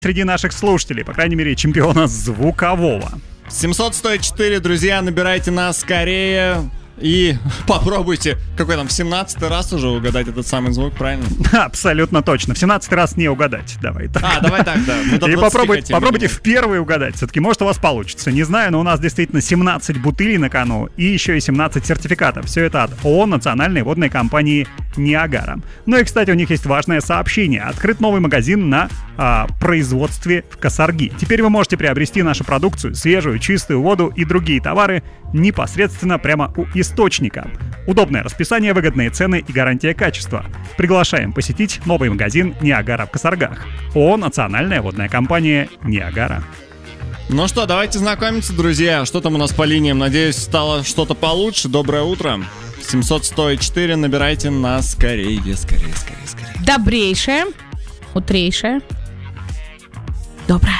среди наших слушателей, по крайней мере, чемпиона звукового. 700 стоит 4, друзья, набирайте нас скорее и попробуйте, какой там, в 17-й раз уже угадать этот самый звук, правильно? Абсолютно точно. В 17-й раз не угадать. Давай так. Давай так, да. И попробуйте в первый угадать. Все-таки, может, у вас получится. Не знаю, но у нас действительно 17 бутылей на кону и еще и 17 сертификатов. Все это от ООО национальной водной компании «Ниагара». Ну и, кстати, у них есть важное сообщение. Открыт новый магазин на производстве в Косарги. Теперь вы можете приобрести нашу продукцию, свежую, чистую воду и другие товары непосредственно прямо у источника. Удобное расписание, выгодные цены и гарантия качества. Приглашаем посетить новый магазин «Ниагара» в Косаргах. ООО «Национальная водная компания «Ниагара». Ну что, давайте знакомиться, друзья. Что там у нас по линиям? Надеюсь, стало что-то получше. Доброе утро. 700 стоит 4. Набирайте нас скорее. Добрейшее. Утрейшее. Доброе.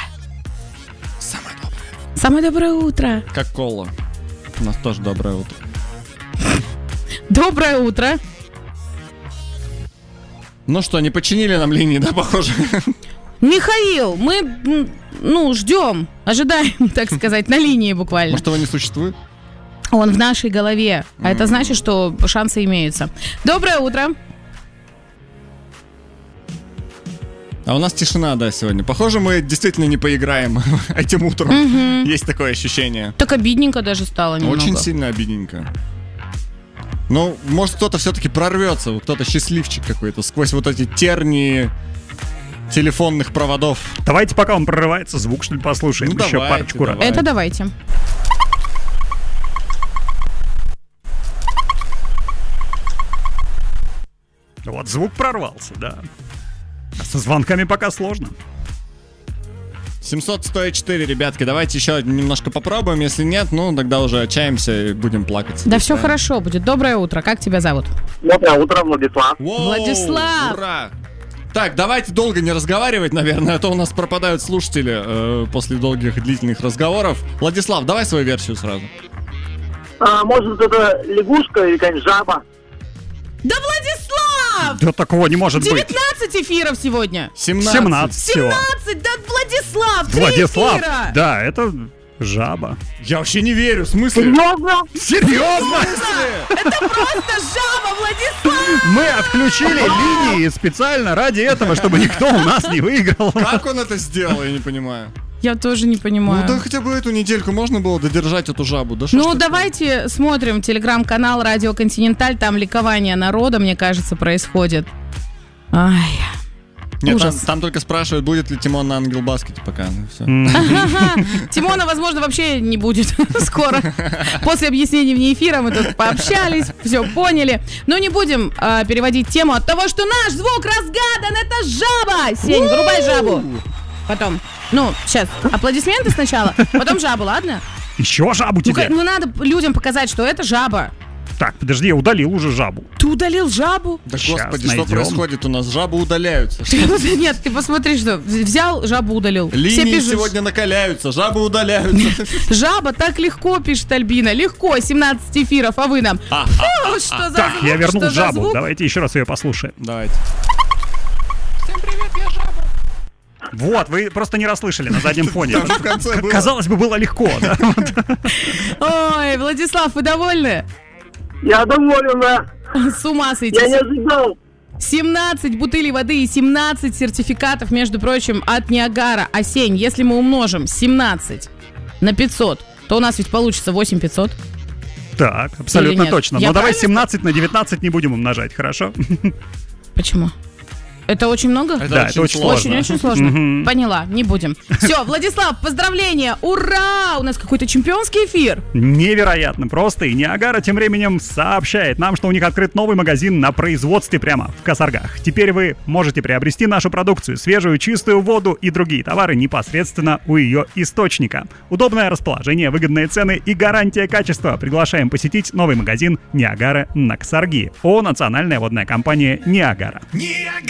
Самое доброе утро. Как кола. У нас тоже доброе утро. Доброе утро. Ну что, не починили нам линии, да, похоже? Михаил, мы, ждем, ожидаем, так сказать, на линии буквально. Может, его не существует? Он в нашей голове, а это значит, что шансы имеются. Доброе утро. А у нас тишина, да, сегодня. Похоже, мы действительно не поиграем этим утром. Есть такое ощущение. Так обидненько даже стало немного. Очень сильно обидненько. Ну, может, кто-то все-таки прорвется, кто-то счастливчик какой-то сквозь вот эти тернии телефонных проводов. Давайте, пока он прорывается, звук, что ли, послушаем. Еще парочку раз. Это давайте. Вот звук прорвался, да. Со звонками пока сложно. 700 стоит 4, ребятки. Давайте еще немножко попробуем. Если нет, тогда уже отчаемся и будем плакать. Да все хорошо будет. Доброе утро. Как тебя зовут? Доброе утро, Владислав. Владислав! Ура! Так, давайте долго не разговаривать, наверное, а то у нас пропадают слушатели после долгих длительных разговоров. Владислав, давай свою версию сразу. Может, это лягушка или какая-нибудь жаба? Да, Владислав! Да такого не может 19 быть. эфиров сегодня. 17 всего. 17, да, Владислав, 3 Владислав, эфира. Да, это жаба. Я вообще не верю, в смысле? Серьезно? Серьезно? Это просто жаба, Владислав! Мы отключили линии специально ради этого, чтобы никто у нас не выиграл. Как он это сделал, я не понимаю. Я тоже не понимаю. Да хотя бы эту недельку можно было додержать эту жабу. Да что давайте смотрим телеграм-канал Радио Континенталь, там ликование народа, мне кажется, происходит. Ай. Нет, ужас. там только спрашивают, будет ли Тимон на Ангелбаскете пока. Все. Тимона, возможно, вообще не будет скоро. После объяснений вне эфира мы тут пообщались, все поняли. Но не будем переводить тему от того, что наш звук разгадан, это жаба! Сень, вырубай жабу. Потом. Сейчас, аплодисменты сначала, потом жабу, ладно? Еще жабу тебе? Надо людям показать, что это жаба. Так, подожди, я удалил уже жабу. Ты удалил жабу? Да Сейчас господи, найдем. что происходит у нас? Жабы удаляются. Нет, ты посмотри, что взял, жабу удалил. Линии сегодня накаляются, жабы удаляются. Жаба так легко, пишет Альбина. Легко, 17 эфиров, а вы нам. Что за Так, звук? я вернул Что за жабу. звук? Давайте еще раз ее послушаем. Давайте. Всем привет, я жаба. Вот, вы просто не расслышали на заднем фоне. Там же в конце было. Казалось бы, было легко, да? Ой, Владислав, вы довольны? Я доволен, да. С ума Я сойти. не ожидал. 17 бутылей воды и 17 сертификатов, между прочим, от Ниагара. Осень, если мы умножим 17 на 500, то у нас ведь получится 8500. Так, абсолютно точно. Я Но давай правильно 17 на 19 не будем умножать, хорошо? Почему? Это очень много? Да, это очень сложно. Очень сложно. Поняла, не будем. Все, Владислав, поздравления! Ура! У нас какой-то чемпионский эфир. Невероятно просто. И Ниагара тем временем сообщает нам, что у них открыт новый магазин на производстве прямо в Косаргах. Теперь вы можете приобрести нашу продукцию, свежую, чистую воду и другие товары непосредственно у ее источника. Удобное расположение, выгодные цены и гарантия качества. Приглашаем посетить новый магазин Ниагара на Косарги. ООО «Национальная водная компания Ниагара».